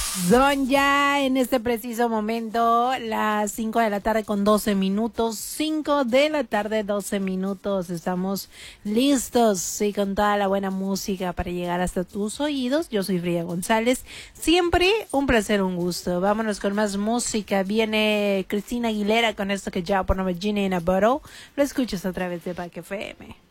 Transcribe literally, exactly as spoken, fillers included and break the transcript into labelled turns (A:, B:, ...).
A: Son ya en este preciso momento las cinco de la tarde con doce minutos, cinco de la tarde doce minutos, estamos listos y con toda la buena música para llegar hasta tus oídos. Yo soy Frida González, siempre un placer, un gusto. Vámonos con más música, viene Cristina Aguilera con esto que ya por nombre Genie in a Bottle, lo escuchas a través de Pack F M.